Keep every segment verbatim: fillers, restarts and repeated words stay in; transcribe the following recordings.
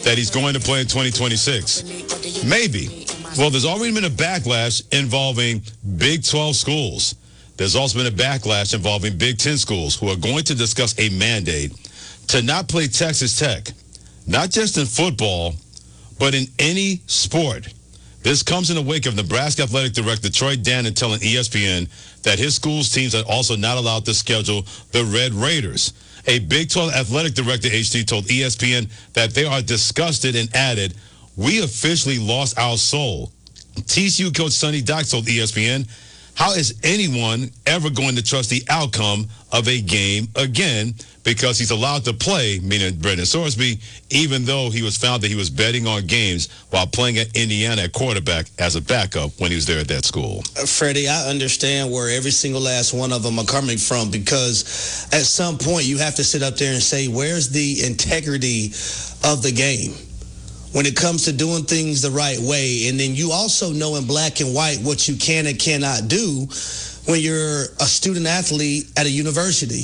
that he's going to play in twenty twenty-six? Maybe. Well, there's already been a backlash involving Big twelve schools. There's also been a backlash involving Big ten schools who are going to discuss a mandate to not play Texas Tech, not just in football, but in any sport. This comes in the wake of Nebraska Athletic Director Troy Dannon telling E S P N that his school's teams are also not allowed to schedule the Red Raiders. A Big twelve Athletic Director, H D, told E S P N that they are disgusted and added, "We officially lost our soul." T C U coach Sonny Dykes told E S P N, "How is anyone ever going to trust the outcome of a game again because he's allowed to play," meaning Brendan Sorsby, "even though he was found that he was betting on games while playing at Indiana at quarterback as a backup when he was there at that school." Uh, Freddie, I understand where every single last one of them are coming from, because at some point you have to sit up there and say, where's the integrity of the game when it comes to doing things the right way? And then you also know in black and white what you can and cannot do when you're a student athlete at a university.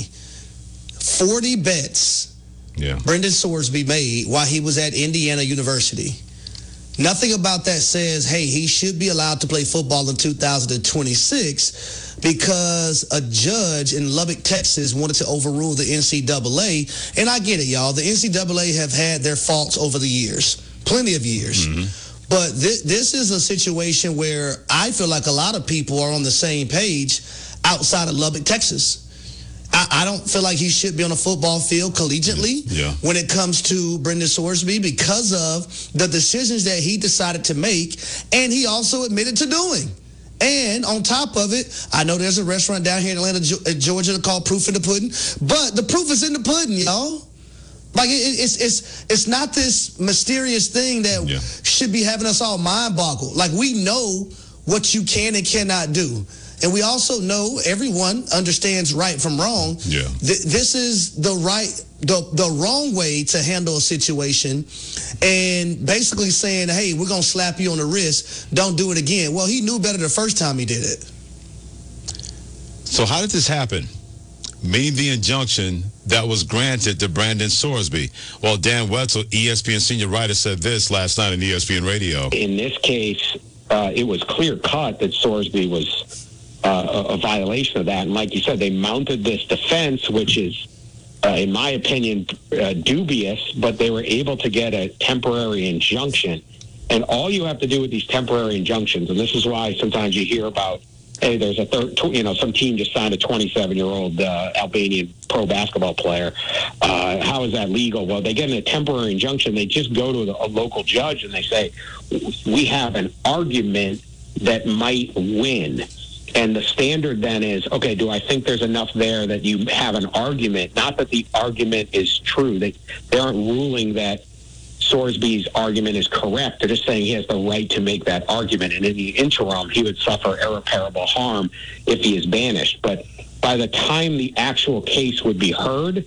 forty bets yeah. Brendan Sorsby made while he was at Indiana University. Nothing about that says, hey, he should be allowed to play football in two thousand twenty-six because a judge in Lubbock, Texas wanted to overrule the N C double A. And I get it, y'all. The N C double A have had their faults over the years, plenty of years. Mm-hmm. But th- this is a situation where I feel like a lot of people are on the same page outside of Lubbock, Texas. I, I don't feel like he should be on a football field collegiately yeah. when it comes to Brendan Sorsby because of the decisions that he decided to make, and he also admitted to doing. And on top of it, I know there's a restaurant down here in Atlanta, Georgia called Proof in the Pudding, but the proof is in the pudding, y'all. Like, it, it's it's it's not this mysterious thing that yeah. should be having us all mind boggled. Like, we know what you can and cannot do. And we also know everyone understands right from wrong. Yeah. Th- this is the right, the, the wrong way to handle a situation, and basically saying, hey, we're going to slap you on the wrist. Don't do it again. Well, he knew better the first time he did it. So how did this happen? Meaning the injunction that was granted to Brandon Sorsby. Well, Dan Wetzel, E S P N senior writer, said this last night on E S P N Radio. In this case, uh, it was clear cut that Sorsby was Uh, a, a violation of that. And like you said, they mounted this defense, which is, uh, in my opinion, uh, dubious, but they were able to get a temporary injunction. And all you have to do with these temporary injunctions, and this is why sometimes you hear about, hey, there's a third, you know, some team just signed a twenty-seven-year-old uh, Albanian pro basketball player. Uh, how is that legal? Well, they get a temporary injunction. They just go to a local judge and they say, we have an argument that might win. And the standard then is, okay, do I think there's enough there that you have an argument? Not that the argument is true. They, they aren't ruling that Sorsby's argument is correct. They're just saying he has the right to make that argument. And in the interim, he would suffer irreparable harm if he is banished. But by the time the actual case would be heard,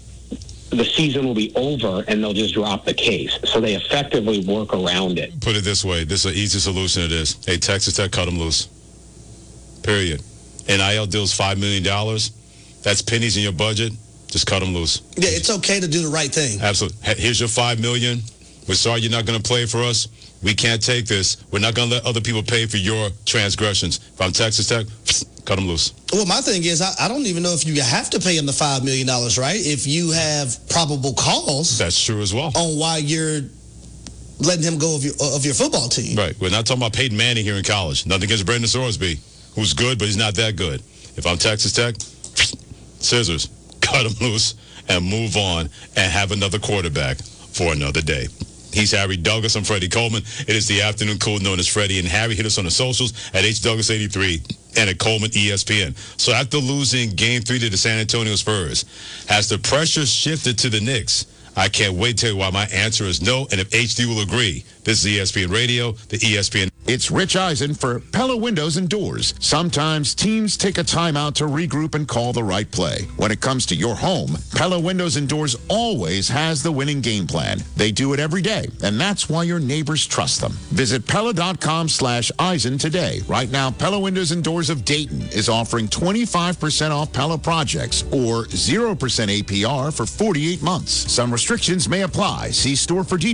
the season will be over and they'll just drop the case. So they effectively work around it. Put it this way. This is an easy solution to this. Hey, Texas Tech, cut him loose. Period. N I L deal's five million dollars. That's pennies in your budget. Just cut them loose. Yeah, it's okay to do the right thing. Absolutely. Here's your five million dollars. We're sorry you're not going to play for us. We can't take this. We're not going to let other people pay for your transgressions. If I'm Texas Tech, cut them loose. Well, my thing is, I, I don't even know if you have to pay him the five million dollars, right? If you have probable cause. That's true as well. On why you're letting him go of your, of your football team. Right. We're not talking about Peyton Manning here in college. Nothing against Brendan Sorsby, who's good, but he's not that good. If I'm Texas Tech, scissors, cut him loose and move on and have another quarterback for another day. He's Harry Douglas. I'm Freddie Coleman. It is the afternoon cool known as Freddie and Harry. Hit us on the socials at H Douglas eighty-three and at Coleman E S P N. So after losing game three to the San Antonio Spurs, has the pressure shifted to the Knicks? I can't wait to tell you why my answer is no, and if H D will agree. This is E S P N Radio, the E S P N. It's Rich Eisen for Pella Windows and Doors. Sometimes teams take a timeout to regroup and call the right play. When it comes to your home, Pella Windows and Doors always has the winning game plan. They do it every day, and that's why your neighbors trust them. Visit Pella.com slash Eisen today. Right now, Pella Windows and Doors of Dayton is offering twenty-five percent off Pella projects or zero percent A P R for forty-eight months. Some restrictions may apply. See store for details.